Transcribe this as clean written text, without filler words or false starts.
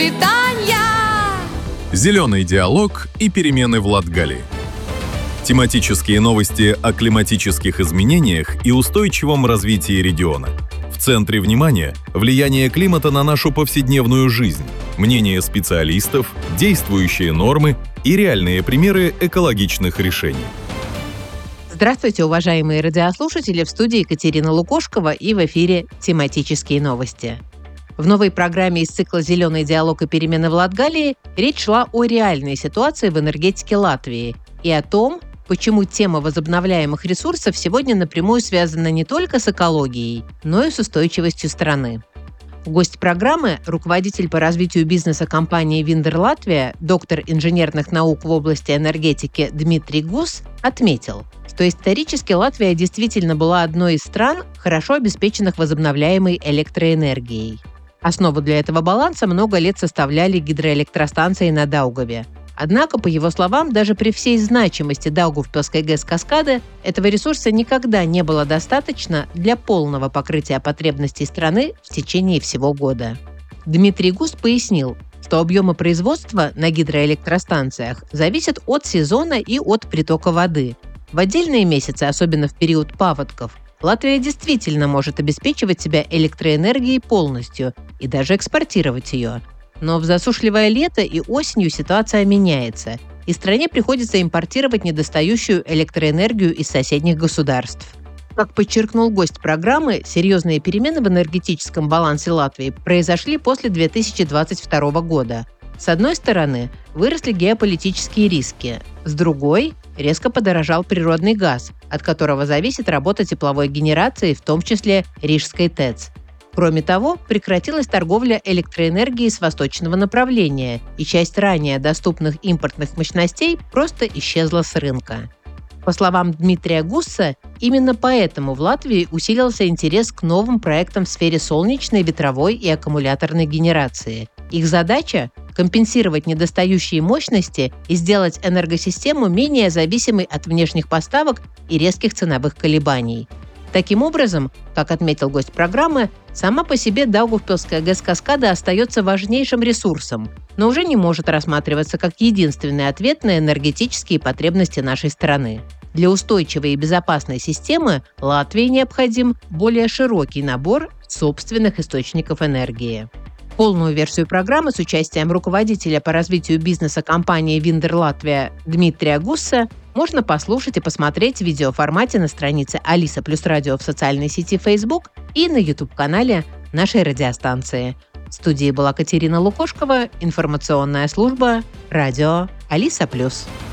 Зеленый диалог и перемены в Латгалии. Тематические новости о климатических изменениях и устойчивом развитии региона. В центре внимания – влияние климата на нашу повседневную жизнь, мнения специалистов, действующие нормы и реальные примеры экологичных решений. Здравствуйте, уважаемые радиослушатели! В студии Екатерина Лукошкова и в эфире «Тематические новости». В новой программе из цикла «Зеленый диалог и перемены в Латгалии» речь шла о реальной ситуации в энергетике Латвии и о том, почему тема возобновляемых ресурсов сегодня напрямую связана не только с экологией, но и с устойчивостью страны. Гость программы – руководитель по развитию бизнеса компании «Виндер Латвия», доктор инженерных наук в области энергетики Дмитрий Гус, отметил, что исторически Латвия действительно была одной из стран, хорошо обеспеченных возобновляемой электроэнергией. Основу для этого баланса много лет составляли гидроэлектростанции на Даугаве. Однако, по его словам, даже при всей значимости Даугавпилской ГЭС «Каскады» этого ресурса никогда не было достаточно для полного покрытия потребностей страны в течение всего года. Дмитрий Гус пояснил, что объемы производства на гидроэлектростанциях зависят от сезона и от притока воды. В отдельные месяцы, особенно в период паводков, Латвия действительно может обеспечивать себя электроэнергией полностью и даже экспортировать ее. Но в засушливое лето и осенью ситуация меняется, и стране приходится импортировать недостающую электроэнергию из соседних государств. Как подчеркнул гость программы, серьезные перемены в энергетическом балансе Латвии произошли после 2022 года. С одной стороны, выросли геополитические риски, с другой – резко подорожал природный газ, от которого зависит работа тепловой генерации, в том числе Рижской ТЭЦ. Кроме того, прекратилась торговля электроэнергией с восточного направления, и часть ранее доступных импортных мощностей просто исчезла с рынка. По словам Дмитрия Гусса, именно поэтому в Латвии усилился интерес к новым проектам в сфере солнечной, ветровой и аккумуляторной генерации. Их задача – компенсировать недостающие мощности и сделать энергосистему менее зависимой от внешних поставок и резких ценовых колебаний. Таким образом, как отметил гость программы, сама по себе Даугавпилская ГЭС «Каскада» остается важнейшим ресурсом, но уже не может рассматриваться как единственный ответ на энергетические потребности нашей страны. Для устойчивой и безопасной системы Латвии необходим более широкий набор собственных источников энергии. Полную версию программы с участием руководителя по развитию бизнеса компании «Виндер Латвия» Дмитрия Гусса можно послушать и посмотреть в видеоформате на странице Алиса Плюс Радио в социальной сети Facebook и на YouTube-канале нашей радиостанции. В студии была Екатерина Лукошкова, информационная служба «Радио Алиса Плюс».